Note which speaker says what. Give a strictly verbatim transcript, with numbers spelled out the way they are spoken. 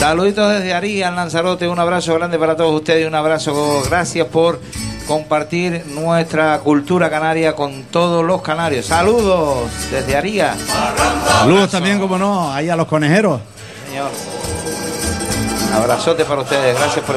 Speaker 1: Saluditos desde Aría, en Lanzarote, un abrazo grande para todos ustedes y un abrazo, gracias por compartir nuestra cultura canaria con todos los canarios. Saludos desde Aría.
Speaker 2: Saludos también, como no, ahí a los conejeros.
Speaker 1: Señor. Un abrazote para ustedes, gracias por